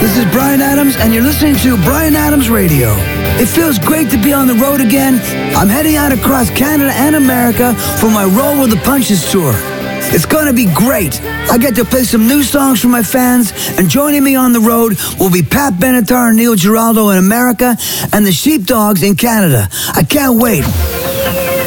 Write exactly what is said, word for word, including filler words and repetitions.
This is Bryan Adams, and you're listening to Bryan Adams Radio. It feels great to be on the road again. I'm heading out across Canada and America for my Roll with the Punches tour. It's going to be great. I get to play some new songs for my fans, and joining me on the road will be Pat Benatar and Neil Giraldo in America and the Sheepdogs in Canada. I can't wait.